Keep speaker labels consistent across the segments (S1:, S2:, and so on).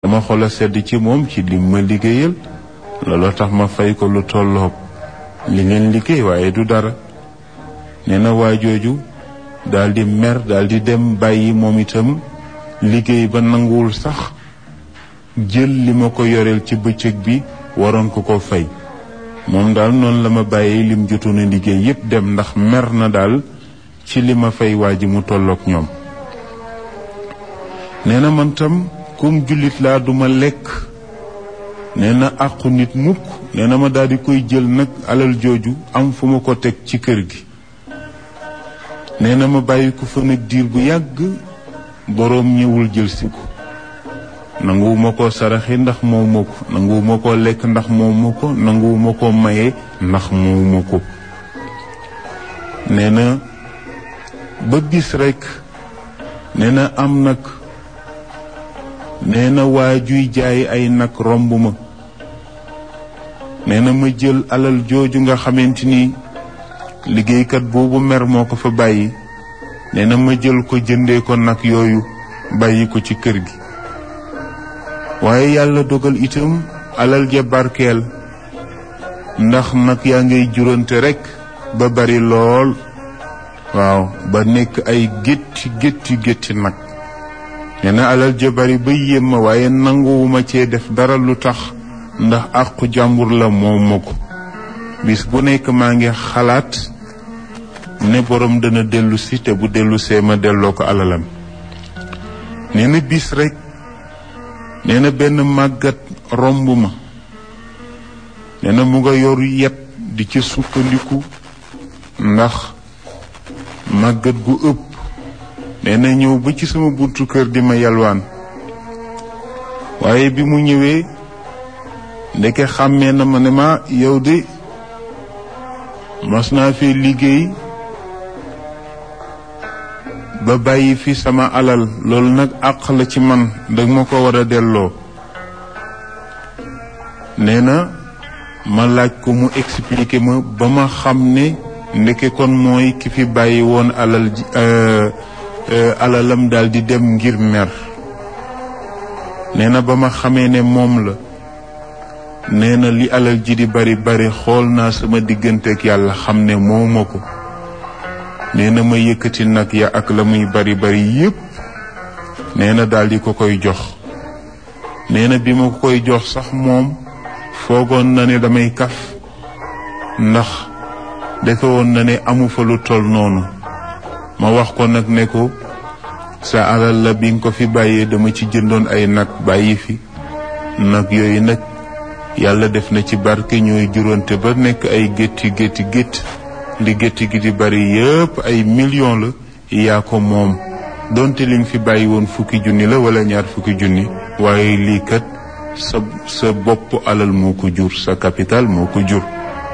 S1: sama xol a sedd ci moom ci li ma liggéeyal looloo tax ma fay ko lu tolloog li ngeen liggéey waaye du dara. nee na waa jooju daal di mer daal di dem bàyyi moom itam liggéey ba nanguwul sax jël li ma ko yoreel ci bëccëg bi waroon ko fay. moom daal noonu la ma bàyyi lim jotoon a liggéey yépp dem ndax mer na daal ci li ma fay waa ji mu tolloog ñoom. nee na man tam comme jullit laa duma lekk nee na àqu nit mukk. nee na ma daal di koy jël nag alal jooju am fu ma ko teg ci kër gi. nee na ma bàyyi ko fa nag diir bu yàgg boroom ñëwul jël si ko. nanguwuma ko saraxi ndax moomu ko nanguwuma ko lekk ndax moomu ko nanguwuma ko maye ndax moomu ko. nee na ba bis rekk nee na am nag nee na waa juy jaay ay nag romb ma. nee na ma jël alal jooju nga xamante ni liggéeykat boobu mer moo ko fa bàyyi. nee na ma jël ko jëndee ko nag yooyu bàyyi ko ci kër gi. waaye yàlla dogal itam alal ja barkeel ndax nag yaa ngay jurante rekk ba bari lool. waaw ba nekk ay gétti nag. nee na alal ja bari ba yéem ma waaye nanguwuma cee def dara lu tax ndax àqu jàmbur la moom ma ko. bis bu nekk maa ngi xalaat ne borom dana dellu si te bu dellu see ma delloo ko alalam. nee na bis rekk nee na benn màggat romb ma. nee na mu nga yor yet di ci sukkandiku ndax màggat gu ëpp. nee na ñëw ba ci sama buntu kër di ma yalwaan. waaye bi mu ñëwee ndeke xàmmee na ma ne ma yow de mas naa fi liggéey ba bàyyi fi sama alal loolu nag àq la ci man dag ma ko war a delloo. nee na ma laaj ko mu expliquer ma ba ma xam ne ndeke kon mooy ki fi bàyyi woon alalam daal di dem ngir mer. nee na ba ma xamee ne moom la. nee na li alal ji di bari bari xool naa sama digganteeg yàlla xam ne mooma ko. nee na ma yëkkati nag ya ak la muy bari bari yépp nee na daal di ko koy jox. nee na bi ma ko koy jox sax moom foogoon na ne damay kaf ndax defe woon na ne amu fa lu toll noonu. ma wax ko nag ne ko sa alal la bi nga ko fi bàyyee dama ci jëndoon ay nag bàyyi fi. nag yooyu nag yàlla def na ci barke ñooy juróonte ba nekk ay gétti li gétti gi di bari yépp ay million la. yaa ko moom donte li nga fi bàyyi woon 10 junni la wala 20 junni waaye lii kat sa bopp alal moo ko jur sa capital moo ko jur.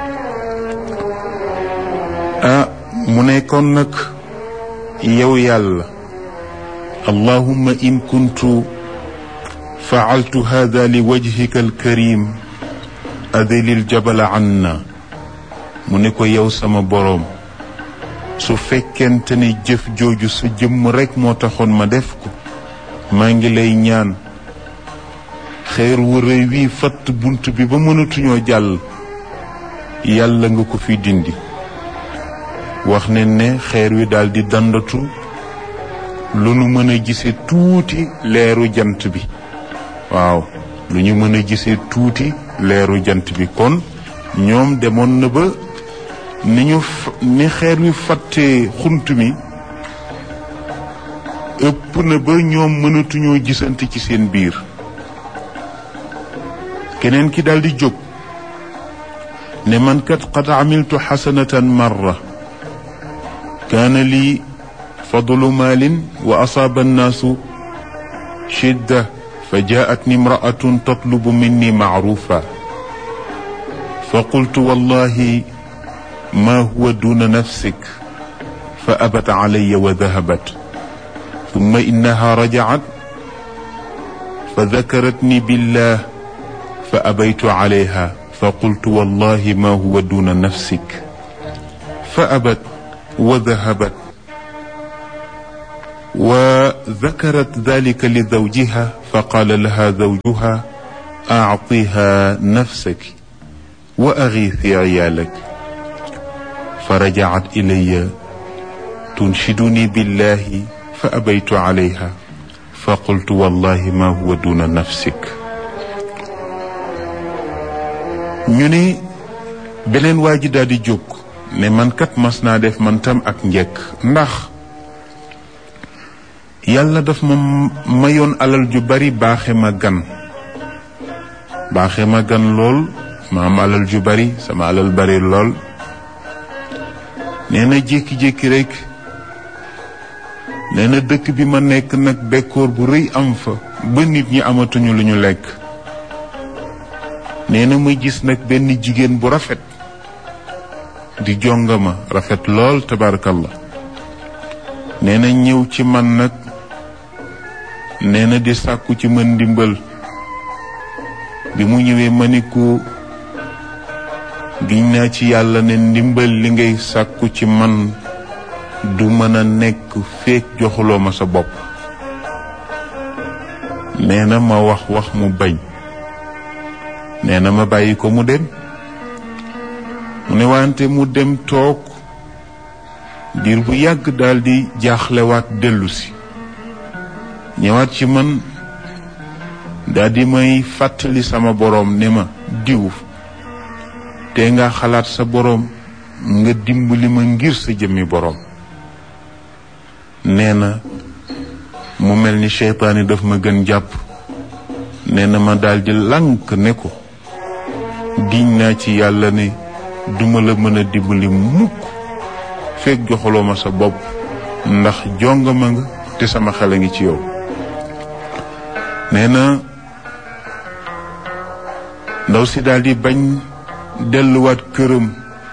S1: mu ne kon nag yow yàlla allahumma in kuntu fa'altu hadha li wajhika alkarim adilil jabala anna. mu ne ko yow sama boroom su fekkente ne jëf jooju sa jëmm rekk moo taxoon ma def ko maa ngi lay ñaan xeer wu rëy wi fatt bunt bi ba mënatuñoo jàll yàlla nga ko fi dindi. wax ne xeer wi daldi dandatu lu nu mën a gisee tuuti leeru jant bi. waaw lu ñu mën a gisee tuuti leeru jant bi. kon ñoom demoon na ba ni xeer wi fàttee xunt mi ëpp na ba ñoom mënatuñoo gisante ci seen biir. keneen ki daldi jóg ne man kat qad amiltu xasanatan marra kaana lii fadlu maalin wa asaaba annaasu shidda fa jaa'atni imra'atun tatlubu minni ma'ruufa fa qultu wallahi ma huwa duna nafsik fa abat alayya wa dahabat thumma innaha rajacat fa dakaratni billah fa abaytu alayha fa qultu wallahi ma huwa duna nafsik fa abat wa dahabat وذكرت ذلك لزوجها فقال لها زوجها أعطيها نفسك وأغيثي عيالك فرجعت إلي تنشدني بالله فأبيت عليها فقلت والله ما هو دون نفسك. ñu ne beneen waa ji daal di jóg ne man kat mas naa def man tam ak njëkk ndax yàlla daf ma mayoon alal ju bari baaxe ma gan lool ma am alal ju bari sama alal bari lool nee na jékki-jékki rek nee na dëkk bi ma nekk nag bekkoor bu rëy am fa ba nit ñi amatuñu lu ñu lekk. nee na ma gis nag benn jigéen bu rafet di jongama rafet lool tabarakallah nee na ñëw ci man nag nee na di sàkku ci man ndimbal bi mu ñëwee ma ni ko giñ naa ci yàlla ne ndimbal li ngay sàkku ci man du mën a nekk feek joxuloo ma sa bopp. nee na ma wax mu bañ. nee na ma bàyyi ko mu dem mu ne wante mu dem toog diir bu yàgg daldi jaaxlewaat dellusi ñëwaat ci man daldi may fàttali sama boroom ne ma diw te nga xalaat sa boroom nga dimbali ma ngir sa jëmmi boroom. nee na mu mel ni seytaane daf ma gën jàpp. nee na ma daldi lànk ne ko giñ naa ci yàlla ne duma la mën a dimbali mukk fekk joxaloo ma sa bopp ndax jongama nga te sama xel a ngi ci yow. nee na ndaw si daldi bañ delluwaat këram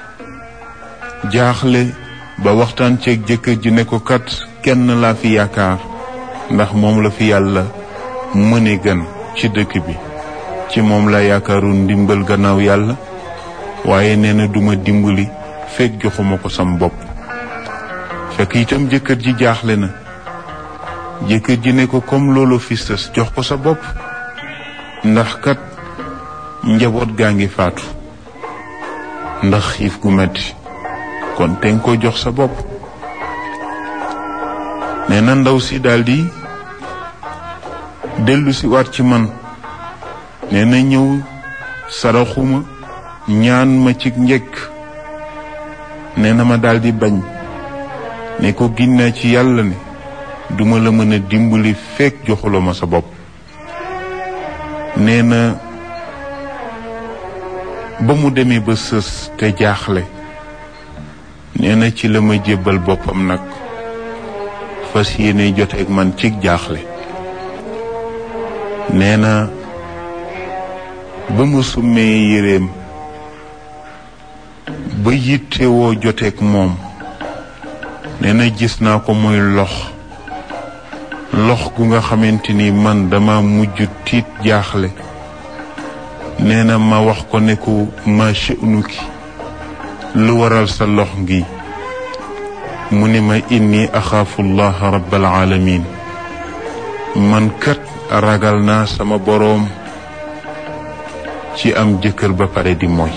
S1: jaaxle ba waxtaan ceeg jëkkër ji ne ko kat kenn laa fi yaakaar ndax moom la fi yàlla mëne gan ci dëkk bi ci moom la yaakaaru ndimbal gannaaw yàlla waaye nee na duma dimbali fekk joxuma ko sam bopp. fekk itam jëkkër ji jaaxle na jëkkër ji ne ko comme loolu fi sës jox ko sa bopp ndax kat njaboot gaa ngi faatu ndax xiif gu metti kon te nga ko jox sa bopp. nee na ndaw si daldi dellu si waat ci man nee na ñëw saraxuma ñaan ma ci njëkk. nee na ma daldi bañ ne ko ginnaa ci yàlla ne duma la mën a dimbali fekk joxuloo ma sa bopp. nee na ba mu demee ba sës te jaaxle nee na ci la ma jébbal boppam nag fas yéene joteeg man ci jaaxle. nee na ba mu summee yéreem ba yittewoo joteeg moom nee na gis naa ko muy lox gu nga xamante ni man dama mujj tiit jaaxle. nee na ma wax ko ne ko ma sha'nuki lu waral sa lox ngi mu ne ma inni axaafu llaha rabbal alamin man kat ragal naa sama boroom ci am jëkkër ba pare di mooy.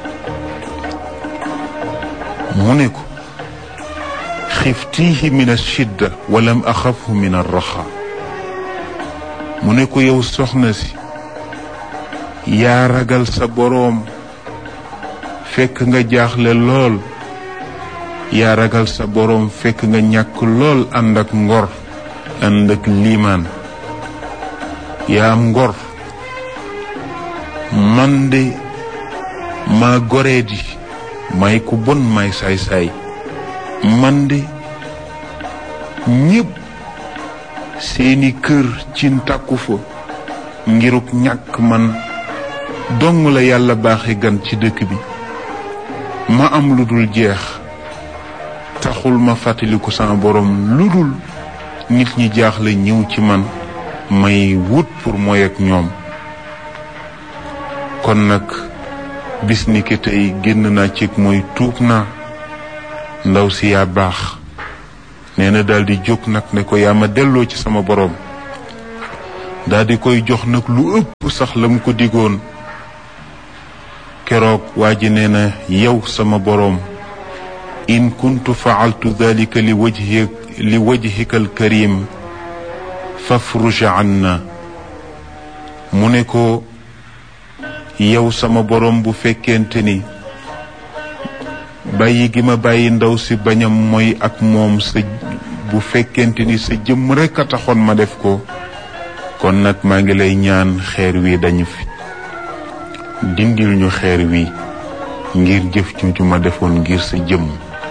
S1: mu ne ko xiftihi min ashidda walam axafhu min arraxa. mu ne ko yow soxna si yaa ragal sa boroom fekk nga jaaxle lool yaa ragal sa boroom fekk nga ñàkk lool ànd ak ngor ànd ak liimaan yaa am ngor. man de maa goree di may ku bon may saay-saay man de ñépp seeni kër ci takku fa ngiruk ñàkk man dong la yàlla baaxe gan ci dëkk bi ma am lu dul jeex taxul ma fàttaliku sama borom lu dul nit ñi jaaxle ñëw ci man may wut pour mooy ak ñoom. kon nag bis ni ki tey génn naa ci mooy tuub naa ndaw si yaa baax nee na daal di jóg nag ne ko yaa ma delloo ci sama boroom. daal di koy jox nag lu ëpp sax la mu ko digoon. keroog waa ji nee na yow sama boroom in kuntu faaltu dalika li wajhika alkarim fafruj anna. mu ne ko yow sama boroom bu fekkente ni bàyyi gi ma bàyyi ndaw si bañam mooy ak moom sa bu fekkente ni sa jëmm rekk a taxoon ma def ko kon nag maa ngi lay ñaan xeer wi dañu fi dindil ñu xeer wi ngir jëf ju ma defoon ngir sa jëmm.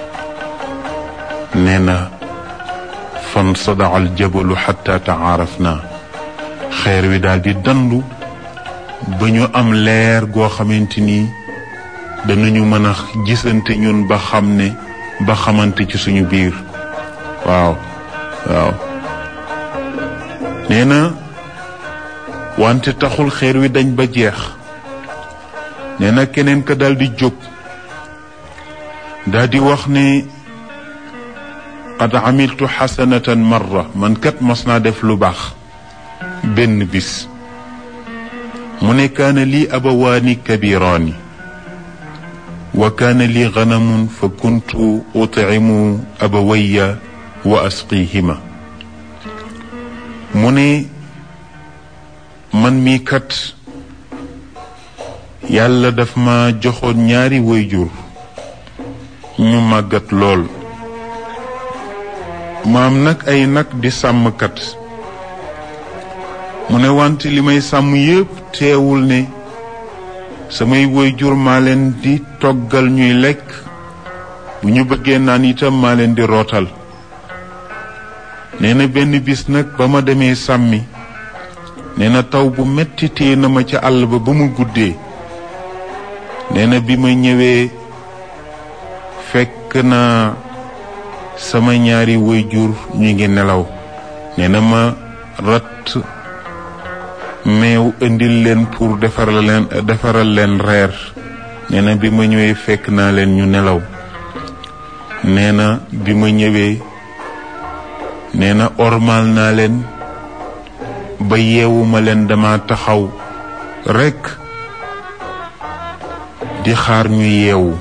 S1: nee na fan sadaa al jabalu xatta taarafna. xeer wi daal di dandu ba ñu am leer goo xamante ni danañu mën a gisante ñun ba xam ne ba xamante ci suñu biir. waaw nee na wante taxul xeer wi dañ ba jeex. nee na keneen ka daal di jóg daal di wax ne qad amiltu xasanatan marra. man kat mas naa def lu baax benn bis. mu ne kaana lii abawaani kabiraani wa kaana lii ganamun fa kuntu utcimu abawayya wa asqihima. mu ne man mii kat yàlla daf ma joxoon ñaari wayjur ñu màggat lool. maam nag ay nag di sàmmkat. mu ne wante li may sàmm yépp teewul ne samay waajur maa leen di toggal ñuy lekk bu ñu bëggee naan itam maa leen di rootal. nee na benn bis nag ba ma demee sàmmi nee na taw bu metti téye na ma ca àll ba mu guddee. nee na bi ma ñëwee fekk na sama ñaari waajur ñu ngi nelaw. nee na ma rat meew indil leen pour defaral leen reer. nee na bi ma ñëwee fekk naa leen ñu nelaw. nee na bi ma ñëwee nee na ormal naa leen ba yeewuma leen dama taxaw rekk di xaar ñu yeewu.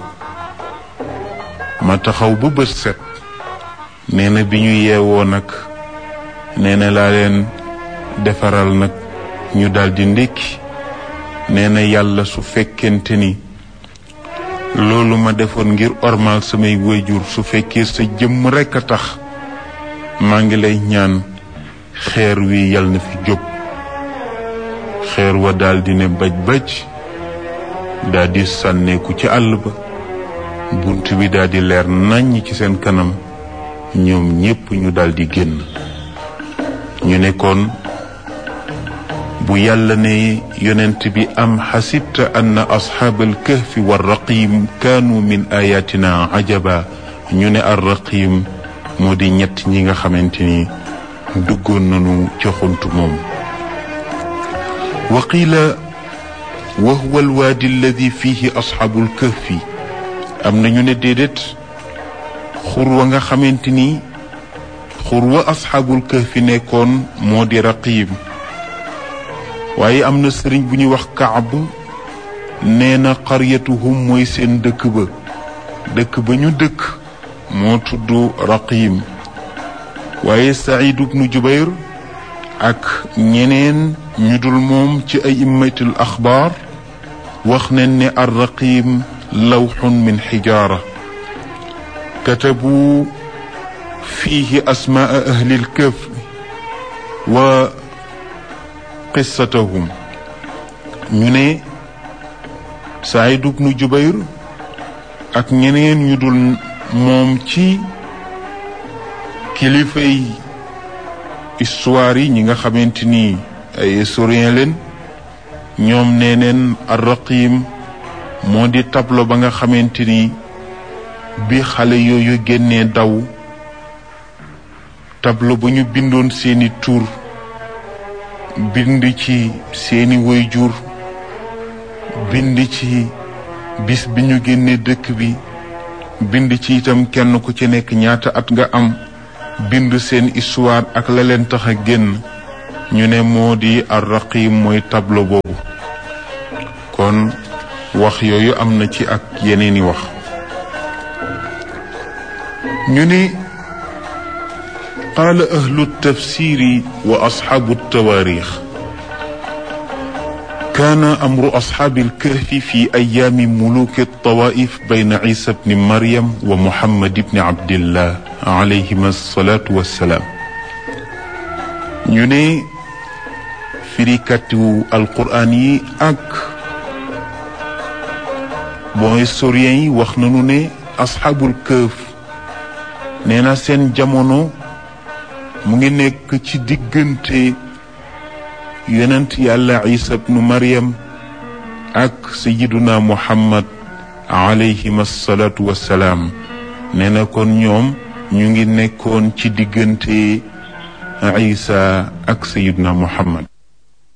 S1: ma taxaw ba bët set. nee na bi ñu yeewoo nag nee na laa leen defaral nag ñu daldi ndékki. nee na yàlla su fekkente ni loolu ma defoon ngir ormal samay waajur su fekkee sa jëmm rekk a tax maa ngi lay ñaan xeer wi yal na fi jóg. xeer wa daldi ne baj baj daldi sànneeku ci àll ba. bunt bi daldi leer naññ ci seen kanam. ñoom ñépp ñu daldi génn. ñu nekkoon bu yàlla ne yonent bi am xasibta anna asxaabal kahfi war raqim kaanu min ayatina ajaba. ñu ne ar raqim moo di ñett ñi nga xamante ni duggoon nañu ca xuntu moom. wa qiila wa huwa alwaadi alladi fihi asxaabul kahfi. am na ñu ne déedéet xur wa nga xamante ni xur wa asxaabul kahfi nekkoon moo di raqim. waaye am na sëriñ bu ñuy wax Kaab nee na qaryatuhum mooy seen dëkk ba. dëkk ba ñu dëkk moo tudd raqim. waaye Saïd ibnu Jubayr ak ñeneen ñu dul moom ci ay immatul axbaar wax nañ ne ar raqim lawxun min xijaara katabu fiihi asmaa ahlil kahf wa qissatahum. ñu ne Saïd ibnu Jubayr ak ñeneen ñu dul moom ci kilifay histoire yi ñi nga xamante ni ay historien leen ñoom nee neen ar-Raqim moo di tableau ba nga xamante ni bi xale yooyu génnee daw tableau ba ñu bindoon seeni tur bind ci seeni waajur bind ci bis bi ñu génnee dëkk bi bind ci itam kenn ku ci nekk ñaata at nga am bind seen histoire ak la leen tax a génn ñu ne moo di ar-Raqim mooy tableau boobu. kon wax yooyu am na ci ak yeneeni wax. ñu ne qaala ahlu tafsiri wa asxaabu tawaarix kaana amru asxaabi alkahfi fi ayaami muluki tawaif bayna isa bni maryam wa muhammad bni abdillah alayhima alsalatu wassalaam. ñu ne firikatu alquraan yi ak bon historien yi wax nañu ne asxaabul kahf nee na seen jamono mu ngi nekk ci diggante yonent yàlla isa bnu maryam ak sayiduna muhammad alayhim assalatu wassalaam. nee na kon ñoom ñu ngi nekkoon ci diggante isa ak sayiduna muhammad.